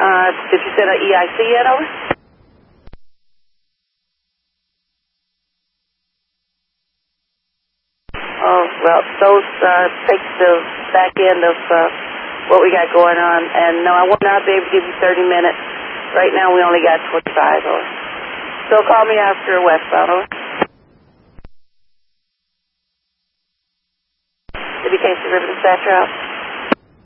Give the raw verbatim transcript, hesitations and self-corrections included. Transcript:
Uh, did you send an E I C yet, over? Oh, well, those uh, take the back end of uh, what we got going on. And no, I will not be able to give you thirty minutes. Right now we only got twenty-five, over. So call me after westbound, over. Did you case the river dispatcher out?